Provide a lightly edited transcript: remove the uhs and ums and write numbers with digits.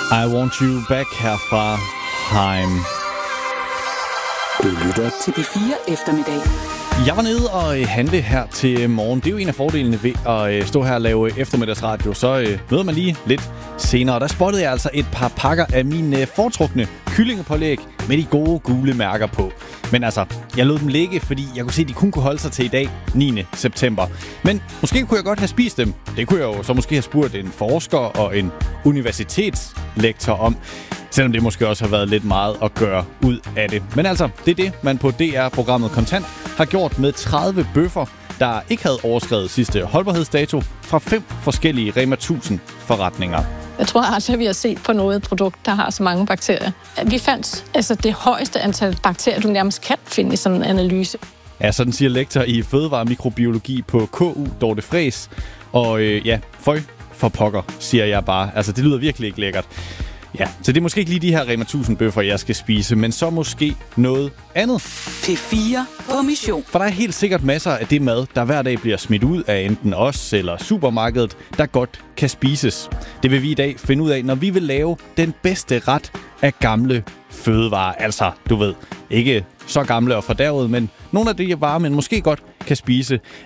I Want You Back her fra Haim. Du lytter til P4 Eftermiddag. Jeg var nede og handle her til morgen. Det er jo en af fordelene ved at stå her og lave eftermiddagsradio. Så møder man lige lidt senere. Der spottede jeg altså et par pakker af mine foretrukne kyllingepålæg med de gode gule mærker på. Men altså, jeg lod dem ligge, fordi jeg kunne se, at de kun kunne holde sig til i dag, 9. september. Men måske kunne jeg godt have spist dem. Det kunne jeg jo så måske have spurgt en forsker og en universitetslektor om. Selvom det måske også har været lidt meget at gøre ud af det. Men altså, det er det, man på DR-programmet Kontant har gjort med 30 bøffer, der ikke havde overskredet sidste holdbarhedsdato fra 5 forskellige Rema 1000 forretninger. Jeg tror aldrig, vi har set på noget produkt, der har så mange bakterier. Vi fandt altså det højeste antal bakterier, du nærmest kan finde i sådan en analyse. Ja, sådan siger lektor i fødevaremikrobiologi på KU, Dorte Friis. Og føj for pokker, siger jeg bare. Altså, det lyder virkelig ikke lækkert. Ja, så det er måske ikke lige de her Rema 1000 bøffer, jeg skal spise, men så måske noget andet. P4 på mission. For der er helt sikkert masser af det mad, der hver dag bliver smidt ud af enten os eller supermarkedet, der godt kan spises. Det vil vi i dag finde ud af, når vi vil lave den bedste ret af gamle fødevarer. Altså, du ved, ikke så gamle og fordærvede, men nogle af de varer, man måske godt kan spise